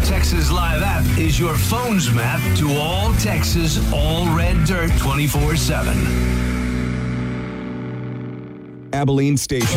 Texas Live app is your phone's map to all Texas, all red dirt 24/7. Abilene Station.